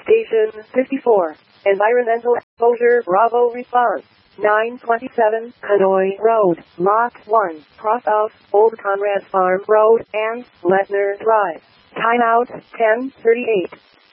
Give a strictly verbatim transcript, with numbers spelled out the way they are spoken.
Station fifty-four. Environmental exposure Bravo response. nine twenty-seven Hanoi Road, Lot one, cross of Old Conrad Farm Road and Letner Drive. Timeout ten thirty-eight.